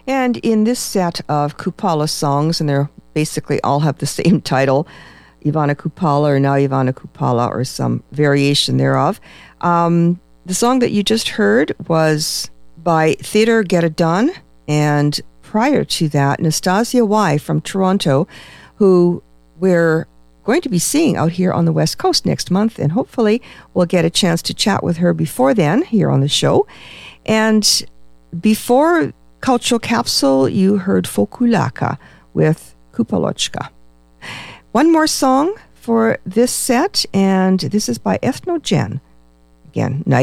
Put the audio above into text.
And in this set of Kupala songs, and they're basically all have the same title, Ivana Kupala or Now Ivana Kupala or some variation thereof. The song that you just heard was by Theodore Geradon, and prior to that, Nastasia Y from Toronto, who we're going to be seeing out here on the West Coast next month, and hopefully we'll get a chance to chat with her before then here on the show. And before Cultural Capsule, you heard Fokulaka with Kupalochka. One more song for this set, and this is by Ethnogen. Again,